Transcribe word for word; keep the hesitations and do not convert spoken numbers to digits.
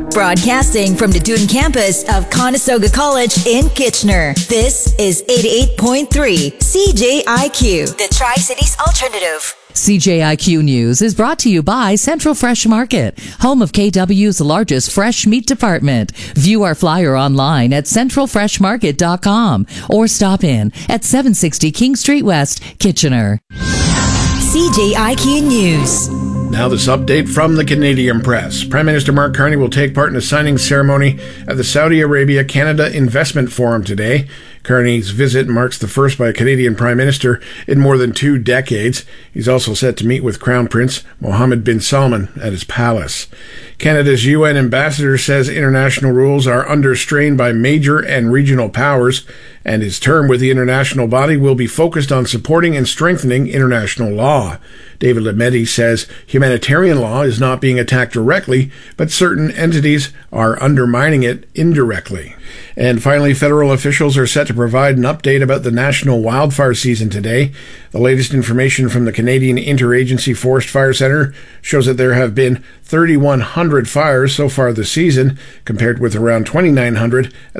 Broadcasting from the Dune campus of Conestoga College in Kitchener, this is eighty-eight point three C J I Q, the Tri-Cities Alternative. C J I Q News is brought to you by Central Fresh Market, home of K W's largest fresh meat department. View our flyer online at central fresh market dot com or stop in at seven sixty King Street West, Kitchener. C J I Q News. Now this update from the Canadian Press. Prime Minister Mark Carney will take part in a signing ceremony at the Saudi Arabia Canada Investment Forum today. Carney's visit marks the first by a Canadian Prime Minister in more than two decades. He's also set to meet with Crown Prince Mohammed bin Salman at his palace. Canada's U N ambassador says international rules are under strain by major and regional powers, and his term with the international body will be focused on supporting and strengthening international law. David Lametti says humanitarian law is not being attacked directly, but certain entities are undermining it indirectly. And finally, federal officials are set to provide an update about the national wildfire season today. The latest information from the Canadian Interagency Forest Fire Centre shows that there have been three thousand one hundred fires so far this season, compared with around two thousand nine hundred at